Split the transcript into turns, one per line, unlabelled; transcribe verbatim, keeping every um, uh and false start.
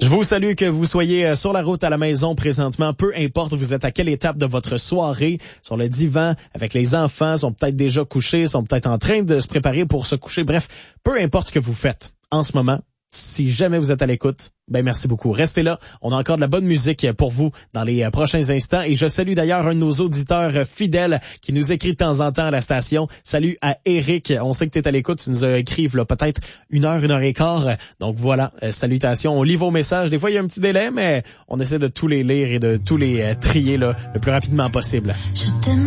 Je vous salue, que vous soyez sur la route, à la maison présentement, peu importe vous êtes à quelle étape de votre soirée, sur le divan, avec les enfants, sont peut-être déjà couchés, sont peut-être en train de se préparer pour se coucher. Bref, peu importe ce que vous faites en ce moment, si jamais vous êtes à l'écoute, ben merci beaucoup. Restez là, on a encore de la bonne musique pour vous dans les prochains instants. Et je salue d'ailleurs un de nos auditeurs fidèles qui nous écrit de temps en temps à la station. Salut à Eric, on sait que tu es à l'écoute, tu nous as écrit là, peut-être une heure, une heure et quart. Donc voilà, euh, salutations, on lit vos messages. Des fois, il y a un petit délai, mais on essaie de tous les lire et de tous les euh, trier là, le plus rapidement possible. Je t'aime.